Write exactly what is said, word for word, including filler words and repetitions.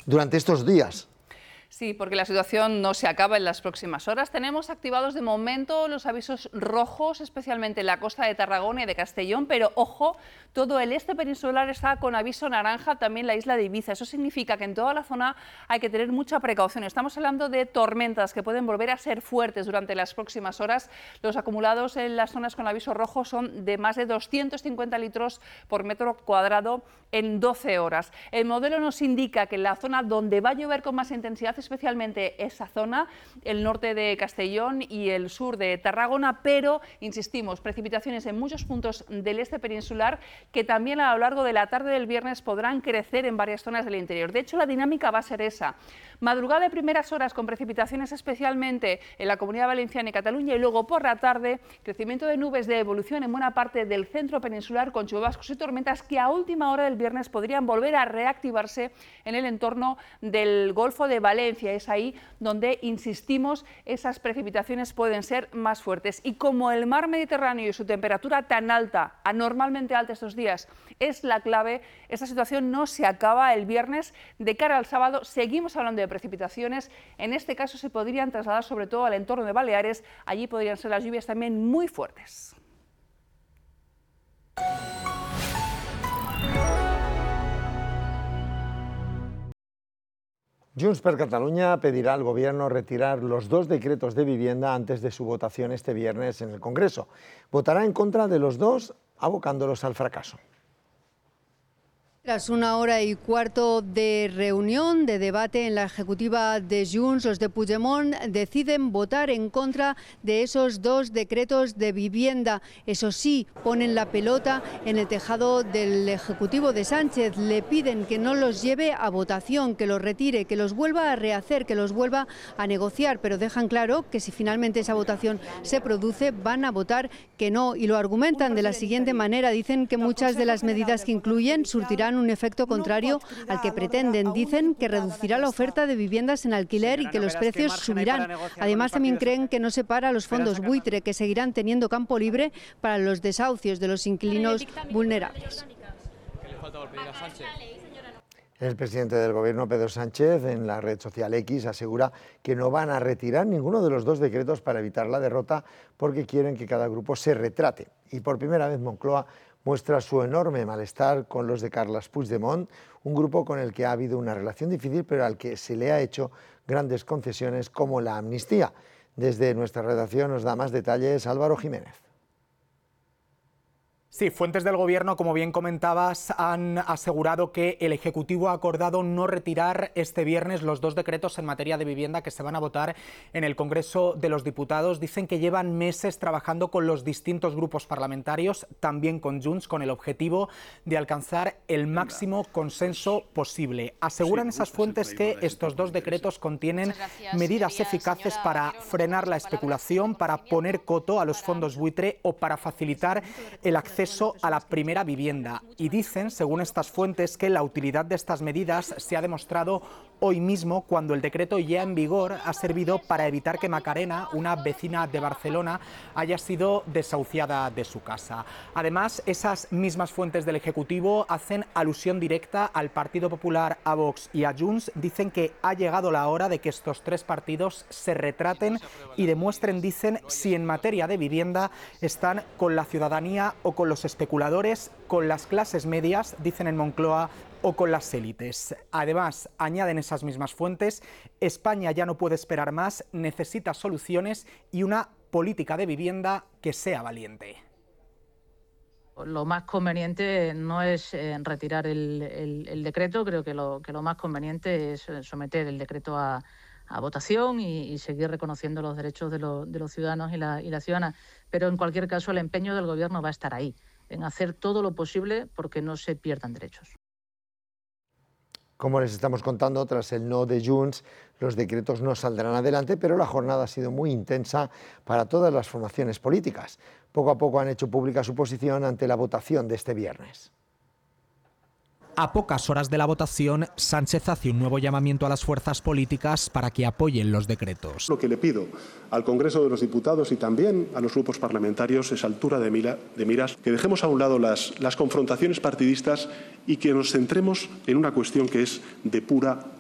durante estos días. Sí, porque la situación no se acaba en las próximas horas. Tenemos activados de momento los avisos rojos, especialmente en la costa de Tarragona y de Castellón, pero ojo, todo el este peninsular está con aviso naranja, también la isla de Ibiza. Eso significa que en toda la zona hay que tener mucha precaución. Estamos hablando de tormentas que pueden volver a ser fuertes durante las próximas horas. Los acumulados en las zonas con aviso rojo son de más de doscientos cincuenta litros por metro cuadrado en doce horas. El modelo nos indica que en la zona donde va a llover con más intensidad, especialmente esa zona, el norte de Castellón y el sur de Tarragona, pero, insistimos, precipitaciones en muchos puntos del este peninsular que también a lo largo de la tarde del viernes podrán crecer en varias zonas del interior. De hecho, la dinámica va a ser esa. Madrugada de primeras horas con precipitaciones especialmente en la Comunidad Valenciana y Cataluña, y luego por la tarde crecimiento de nubes de evolución en buena parte del centro peninsular con chubascos y tormentas que a última hora del viernes podrían volver a reactivarse en el entorno del Golfo de Valencia. Es ahí donde, insistimos, esas precipitaciones pueden ser más fuertes. Y como el mar Mediterráneo y su temperatura tan alta, anormalmente alta estos días, es la clave, esta situación no se acaba el viernes. De cara al sábado seguimos hablando de precipitaciones. En este caso se podrían trasladar sobre todo al entorno de Baleares. Allí podrían ser las lluvias también muy fuertes. Junts per Catalunya pedirá al Gobierno retirar los dos decretos de vivienda antes de su votación este viernes en el Congreso. Votará en contra de los dos, abocándolos al fracaso. Tras una hora y cuarto de reunión, de debate en la ejecutiva de Junts, los de Puigdemont deciden votar en contra de esos dos decretos de vivienda. Eso sí, ponen la pelota en el tejado del ejecutivo de Sánchez. Le piden que no los lleve a votación, que los retire, que los vuelva a rehacer, que los vuelva a negociar, pero dejan claro que si finalmente esa votación se produce, van a votar que no. Y lo argumentan de la siguiente manera. Dicen que muchas de las medidas que incluyen surtirán un efecto contrario al que pretenden. Dicen que reducirá la oferta de viviendas en alquiler y que los precios subirán. Además, también creen que no se para los fondos buitre, que seguirán teniendo campo libre para los desahucios de los inquilinos vulnerables. El presidente del Gobierno, Pedro Sánchez, en la red social X asegura que no van a retirar ninguno de los dos decretos para evitar la derrota porque quieren que cada grupo se retrate. Y por primera vez Moncloa muestra su enorme malestar con los de Carles Puigdemont, un grupo con el que ha habido una relación difícil, pero al que se le ha hecho grandes concesiones como la amnistía. Desde nuestra redacción nos da más detalles Álvaro Jiménez. Sí, fuentes del Gobierno, como bien comentabas, han asegurado que el Ejecutivo ha acordado no retirar este viernes los dos decretos en materia de vivienda que se van a votar en el Congreso de los Diputados. Dicen que llevan meses trabajando con los distintos grupos parlamentarios, también con Junts, con el objetivo de alcanzar el máximo consenso posible. Aseguran esas fuentes que estos dos decretos contienen medidas eficaces para frenar la especulación, para poner coto a los fondos buitre o para facilitar el acceso a la primera vivienda. Y dicen, según estas fuentes, que la utilidad de estas medidas se ha demostrado hoy mismo cuando el decreto ya en vigor ha servido para evitar que Macarena, una vecina de Barcelona, haya sido desahuciada de su casa. Además, esas mismas fuentes del Ejecutivo hacen alusión directa al Partido Popular, a Vox y a Junts. Dicen que ha llegado la hora de que estos tres partidos se retraten y demuestren, dicen, si en materia de vivienda están con la ciudadanía o con los especuladores, con las clases medias, dicen en Moncloa, o con las élites. Además, añaden esas mismas fuentes, España ya no puede esperar más, necesita soluciones y una política de vivienda que sea valiente. Lo más conveniente no es eh, retirar el, el, el decreto, creo que lo, que lo más conveniente es someter el decreto a, a votación y, y seguir reconociendo los derechos de, lo, de los ciudadanos y, la, y las ciudadanas. Pero en cualquier caso el empeño del Gobierno va a estar ahí, en hacer todo lo posible porque no se pierdan derechos. Como les estamos contando, tras el no de Junts, los decretos no saldrán adelante, pero la jornada ha sido muy intensa para todas las formaciones políticas. Poco a poco han hecho pública su posición ante la votación de este viernes. A pocas horas de la votación, Sánchez hace un nuevo llamamiento a las fuerzas políticas para que apoyen los decretos. Lo que le pido al Congreso de los Diputados y también a los grupos parlamentarios es altura de, mira, de miras, que dejemos a un lado las, las confrontaciones partidistas y que nos centremos en una cuestión que es de pura